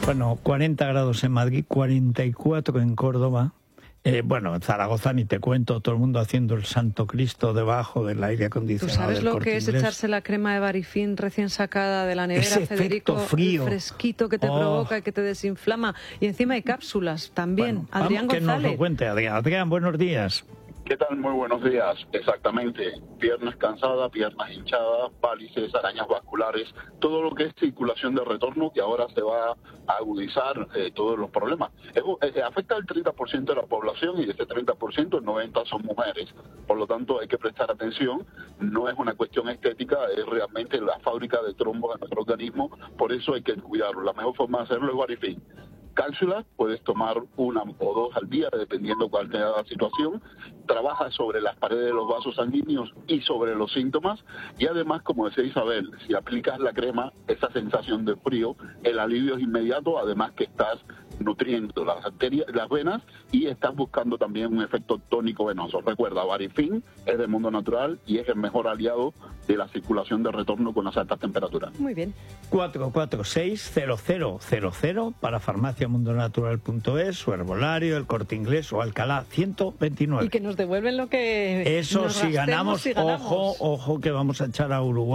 Bueno, 40 grados en Madrid, 44 en Córdoba. Bueno, en Zaragoza ni te cuento, todo el mundo haciendo el Santo Cristo debajo del aire acondicionado. ¿Tú sabes del lo Corte que es Inglés? echarse la crema de Barifin recién sacada de la nevera, Ese Federico? efecto frío. El fresquito que te provoca y que te desinflama. Y encima hay cápsulas también. Bueno, Adrián vamos, que González. nos lo cuente, Adrián. Adrián, buenos días. ¿Qué tal? Muy buenos días. Exactamente. Piernas cansadas, piernas hinchadas, válices, arañas vasculares, todo lo que es circulación de retorno que ahora se va a agudizar todos los problemas. Afecta al 30% de la población y de ese 30% el 90% son mujeres. Por lo tanto hay que prestar atención. No es una cuestión estética, es realmente la fábrica de trombos en nuestro organismo. Por eso hay que cuidarlo. La mejor forma de hacerlo es Barifin. Cápsulas, puedes tomar una o dos al día, dependiendo cuál sea la situación. Trabaja sobre las paredes de los vasos sanguíneos y sobre los síntomas. Y además, como decía Isabel, si aplicas la crema, esa sensación de frío, el alivio es inmediato, además que estás nutriendo las arterias, las venas, y estás buscando también un efecto tónico venoso. Recuerda, Barifin es del mundo natural y es el mejor aliado de la circulación de retorno con las altas temperaturas. Muy bien. 446-0000 para farmaciamundonatural.es, o Herbolario, el Corte Inglés o Alcalá 129. Y que nos devuelven lo que Eso, nos si gastemos, ganamos, si ganamos. ojo que vamos a echar a Uruguay